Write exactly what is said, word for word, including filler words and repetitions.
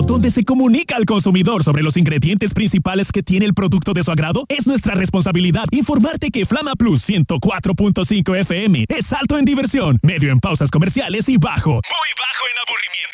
donde se comunica al consumidor sobre los ingredientes principales que tiene el producto de su agrado. Es nuestra responsabilidad informarte que Flama Plus ciento cuatro punto cinco F M es alto en diversión, medio en pausas comerciales y bajo, muy bajo en aburrimiento.